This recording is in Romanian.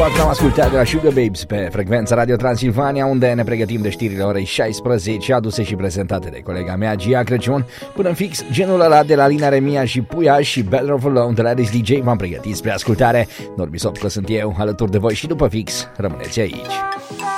Sport am ascultat de la Sugar Babes pe frecvența Radio Transilvania, unde ne pregătim de știrile orei 16, aduse și prezentate de colega mea Gia Crăciun. Până în fix, genul ăla de la Lina Remia și Puia și Better of Alone de la Riz DJ v-am pregătit spre ascultare. Norbi Sopcă sunt eu, alături de voi și după fix, rămâneți aici.